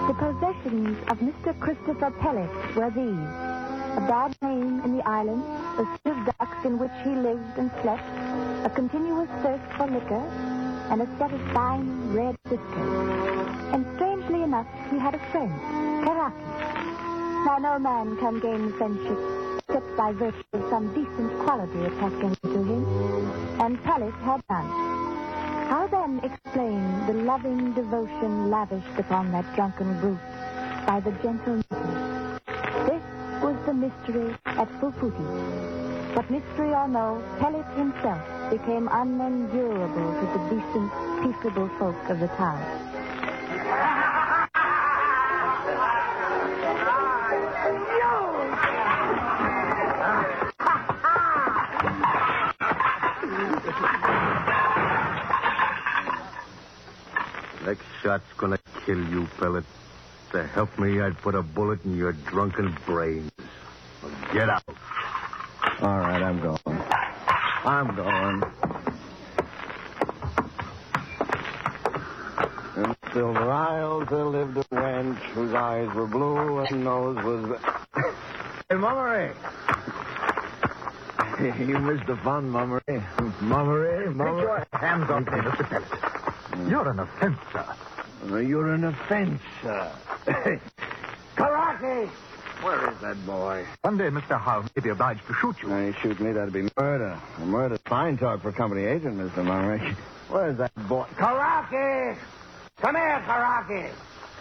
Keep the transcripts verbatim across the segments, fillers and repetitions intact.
The possessions of Mister Christopher Pellet were these: a bad name in the island, the sea of ducks in which he lived and slept, a continuous thirst for liquor, and a set of fine red whiskers. And strangely enough, he had a friend, Karaki. Now, no man can gain friendship except by virtue of some decent quality attaching to him, and Pellet had none. How then explain the loving devotion lavished upon that drunken brute by the gentle Missy? This was the mystery at Fufuti. But mystery or no, Pellet himself became unendurable to the decent, peaceable folk of the town. Next shot's gonna kill you, Pellet. To help me, I'd put a bullet in your drunken brains. Now get out. All right, I'm going. I'm going. In Silver Isles there lived a wench whose eyes were blue and nose was... Hey, Mummery. You missed the fun, Mummery. Mummery, Mummery. Take your hands off me, Mister Pellet. You're an offense, sir. Uh, you're an offense, sir. Karaki! Where is that boy? One day, Mister Howe may be obliged to shoot you. Now, you shoot me, that'd be murder. Murder's fine talk for a company agent, Mister Mummery. Where's that boy? Karaki! Come here, Karaki!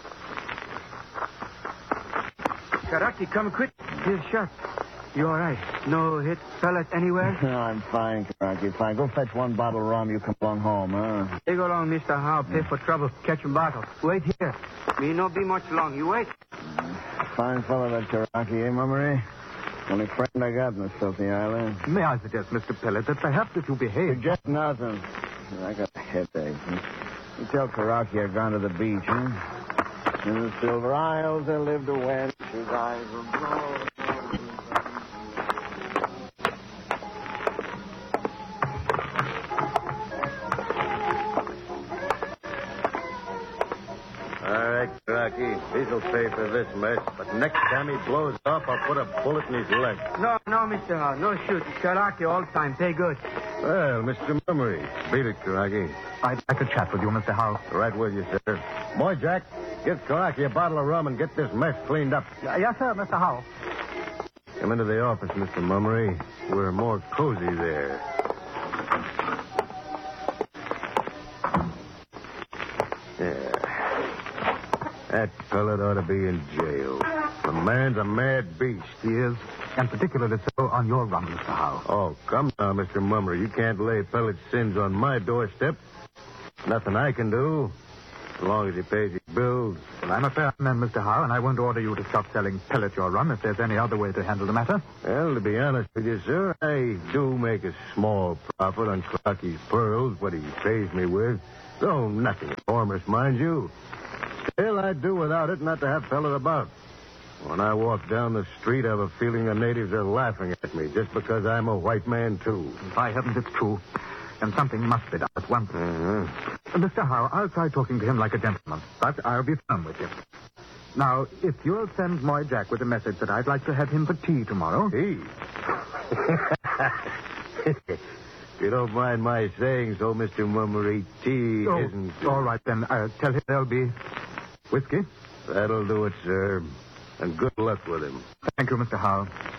Karaki, come quick. Here's shot. You all right? No hit, Pellet, anywhere? No, I'm fine, Karaki, fine. Go fetch one bottle of rum. You come along home, huh? Take along, Mister Howe. Pay for trouble. Catch a bottle. Wait here. Me not be much long. You wait. Fine fellow, that Karaki, eh, Mummery? Only friend I got in this filthy island. May I suggest, Mister Pellet, that perhaps if you behave... Suggest nothing. I got a headache. You tell Karaki I've gone to the beach, huh? In the Silver Isles there lived a wench whose eyes were blue. All right, Karaki. He'll pay for this mess. But next time he blows up, I'll put a bullet in his leg. No, no, Mister Howe. No shoot. Karaki all time. Pay good. Well, Mister Mummery, beat it, Karaki. I'd like to chat with you, Mister Howe. Right with you, sir. Boy, Jack, give Karaki a bottle of rum and get this mess cleaned up. Uh, yes, sir, Mister Howe. Come into the office, Mister Mummery. We're more cozy there. Yeah. That Pellet ought to be in jail. The man's a mad beast. He is, and particularly so on your rum, Mister Howe. Oh, come now, Mister Mummery. You can't lay Pellet's sins on my doorstep. Nothing I can do, as long as he pays his bills. Well, I'm a fair man, Mister Howe, and I won't order you to stop selling Pellet your rum if there's any other way to handle the matter. Well, to be honest with you, sir, I do make a small profit on Karaki's pearls, what he pays me with. Though nothing enormous, mind you. Still, I'd do without it not to have Pellet about. When I walk down the street, I have a feeling the natives are laughing at me just because I'm a white man, too. By heavens, it's true. And something must be done at once. Uh-huh. Mister Howe, I'll try talking to him like a gentleman, but I'll be firm with you. Now, if you'll send Moy Jack with a message that I'd like to have him for tea tomorrow... Tea? If you don't mind my saying so, Mister Mummery, tea oh, isn't... All right, then. Uh, tell him there'll be whiskey. That'll do it, sir. And good luck with him. Thank you, Mister Howe.